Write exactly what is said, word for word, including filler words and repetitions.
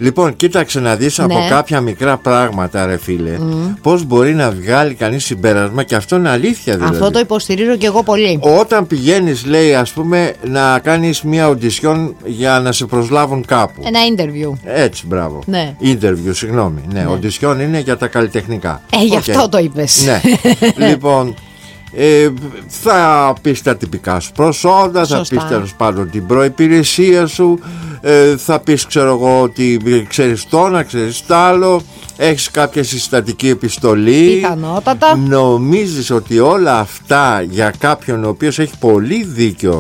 Λοιπόν, κοίταξε να δεις, ναι, από κάποια μικρά πράγματα, ρε φίλε, mm. πώς μπορεί να βγάλει κανείς συμπέρασμα, και αυτό είναι αλήθεια δηλαδή. Αυτό το υποστηρίζω και εγώ πολύ. Όταν πηγαίνεις, λέει, ας πούμε, να κάνεις μια οντισιόν για να σε προσλάβουν κάπου. Ένα interview. Έτσι, μπράβο. Ναι. Interview, συγγνώμη. Ναι, ναι. Οντισιόν είναι για τα καλλιτεχνικά. Ε, γι' okay. αυτό το είπες. Ναι. Λοιπόν, ε, θα πεις τα τυπικά σου προσόντα, θα πεις τέλος πάντων την προϋπηρεσία σου, ε, θα πεις, ξέρω εγώ, ότι ξέρεις το να ξέρεις τ' άλλο, έχεις κάποια συστατική επιστολή. Πιθανότατα. Νομίζεις ότι όλα αυτά για κάποιον ο οποίος έχει πολύ δίκιο